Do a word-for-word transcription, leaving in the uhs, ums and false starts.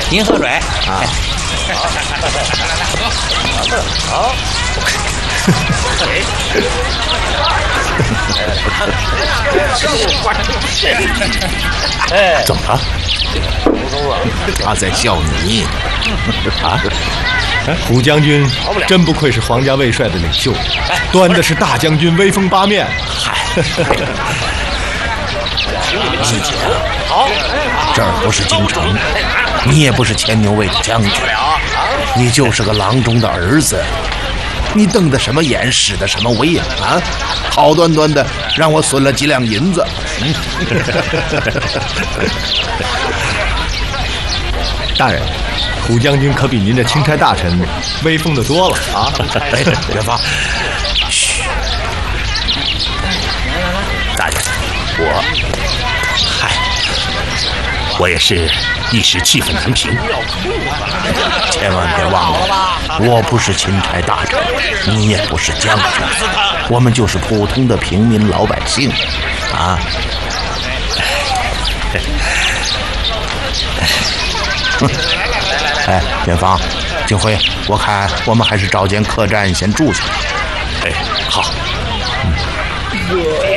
您喝水啊。好。 怎么了？他在笑你啊！ 虎将军真不愧是皇家卫帅的领袖，端的是大将军威风八面。 嗨，季姐，好，这儿不是京城，你也不是牵牛卫的将军，你就是个郎中的儿子。你瞪的什么眼，使的什么威呀？啊，好端端的让我损了几两银子。 大人，虎将军可比您的钦差大臣威风的多了啊！ 哎，元芳，嘘，大人，我，嗨，我也是一时气愤难平，千万别忘了，我不是钦差大臣，你也不是将军，我们就是普通的平民老百姓，啊。哎，元芳，景辉，我看我们还是找间客栈先住下。哎，好。嗯